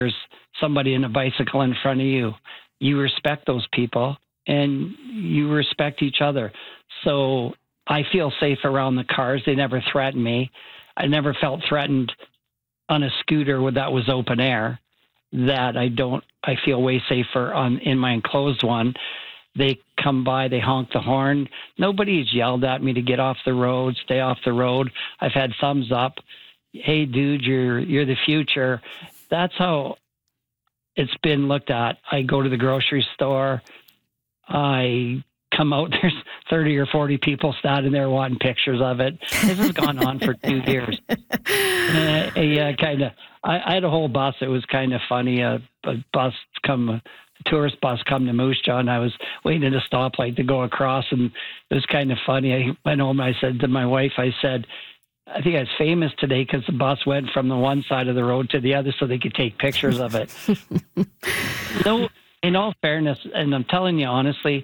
there's somebody in a bicycle in front of you. You respect those people and you respect each other. So I feel safe around the cars. They never threaten me. I never felt threatened on a scooter that was open air. I feel way safer in my enclosed one. They come by, they honk the horn. Nobody's yelled at me to get off the road, stay off the road. I've had thumbs up. Hey, dude, you're the future. That's how it's been looked at. I go to the grocery store. I come out, there's 30 or 40 people standing there wanting pictures of it. This has gone on for 2 years. I had a whole bus. It was kind of funny. A tourist bus come to Moose Jaw, and I was waiting at a stoplight to go across, and it was kind of funny. I went home and I said to my wife, I think I was famous today because the bus went from the one side of the road to the other so they could take pictures of it. No, in all fairness, and I'm telling you honestly,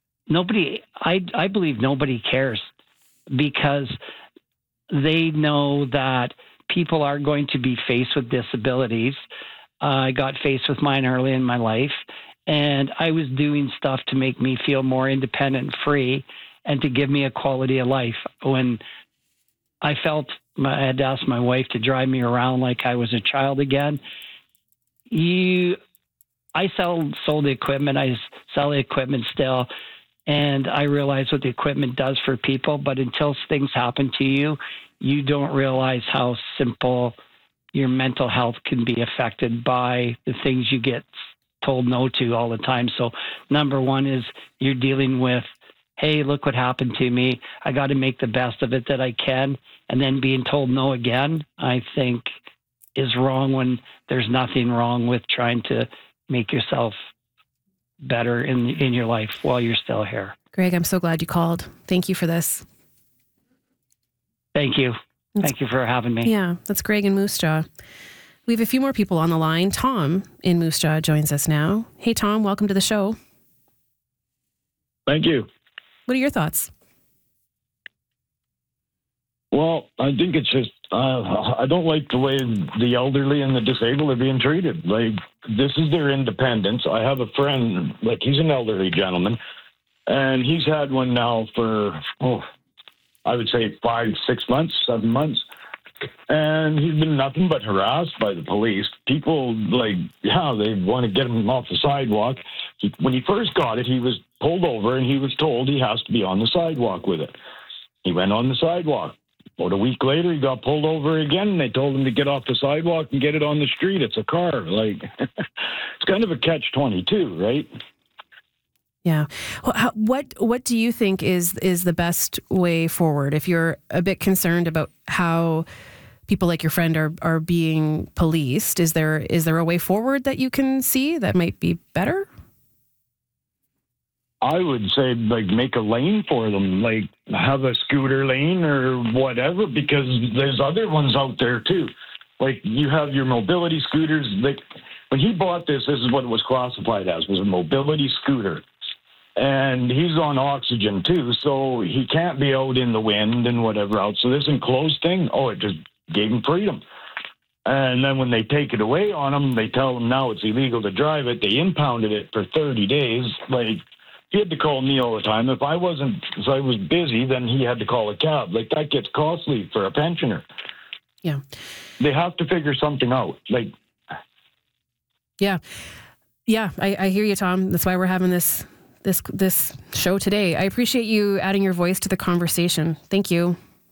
I believe nobody cares because they know that people are going to be faced with disabilities. I got faced with mine early in my life, and I was doing stuff to make me feel more independent and free and to give me a quality of life. When I felt I had to ask my wife to drive me around like I was a child again, I sold the equipment. I sell the equipment still. And I realize what the equipment does for people, but until things happen to you, you don't realize how simple your mental health can be affected by the things you get told no to all the time. So number one is you're dealing with, hey, look what happened to me. I got to make the best of it that I can. And then being told no again, I think is wrong when there's nothing wrong with trying to make yourself better in your life while you're still here. Greg, I'm so glad you called. Thank you for this. Thank you. Thank you for having me. Yeah, that's Greg in Moose Jaw. We have a few more people on the line. Tom in Moose Jaw joins us now. Hey, Tom, welcome to the show. Thank you. What are your thoughts? Well, I think it's just, I don't like the way the elderly and the disabled are being treated. Like, this is their independence. I have a friend, like, he's an elderly gentleman, and he's had one now for, I would say 5, 6 months, 7 months. And he's been nothing but harassed by the police. People, they want to get him off the sidewalk. When he first got it, he was pulled over and he was told he has to be on the sidewalk with it. He went on the sidewalk. About a week later, he got pulled over again, and they told him to get off the sidewalk and get it on the street. It's a car. It's kind of a catch-22, right? Yeah. Well, what do you think is the best way forward? If you're a bit concerned about how people like your friend are being policed, is there a way forward that you can see that might be better? I would say, make a lane for them, have a scooter lane or whatever, because there's other ones out there too. You have your mobility scooters. When he bought this is what it was classified as, was a mobility scooter. And he's on oxygen too, so he can't be out in the wind and whatever else. So this enclosed thing, it just gave him freedom. And then when they take it away on him, they tell him now it's illegal to drive it. They impounded it for 30 days. He had to call me all the time. If I was busy, then he had to call a cab. That gets costly for a pensioner. Yeah. They have to figure something out. Yeah. Yeah, I hear you, Tom. That's why we're having this show today. I appreciate you adding your voice to the conversation. Thank you.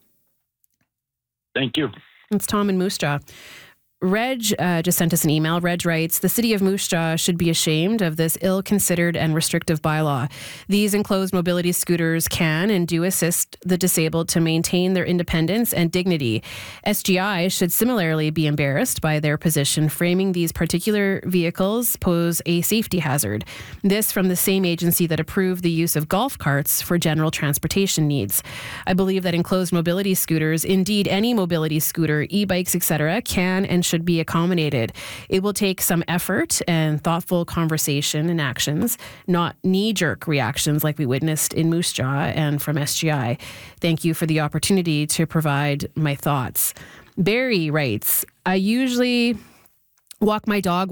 Thank you. It's Tom in Moose Jaw. Reg just sent us an email. Reg writes, the city of Moose Jaw should be ashamed of this ill-considered and restrictive bylaw. These enclosed mobility scooters can and do assist the disabled to maintain their independence and dignity. SGI should similarly be embarrassed by their position framing these particular vehicles pose a safety hazard. This from the same agency that approved the use of golf carts for general transportation needs. I believe that enclosed mobility scooters, indeed any mobility scooter, e-bikes, etc., can and should be accommodated. It will take some effort and thoughtful conversation and actions, not knee-jerk reactions like we witnessed in Moose Jaw and from SGI. Thank you for the opportunity to provide my thoughts. Barry writes, I usually walk my dog